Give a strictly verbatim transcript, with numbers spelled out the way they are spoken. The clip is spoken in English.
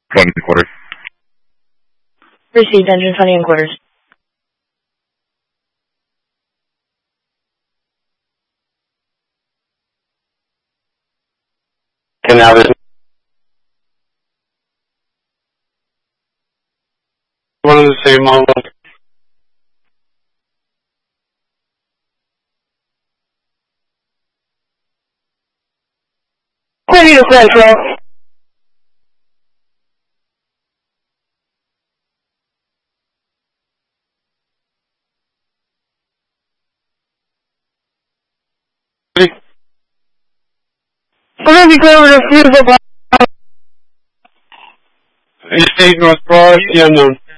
twenty quarters. Received, engine twenty and quarters. Can now this one of the same model. Ready to control. We're going to be clear over the beautiful. State North Broad, yeah, no.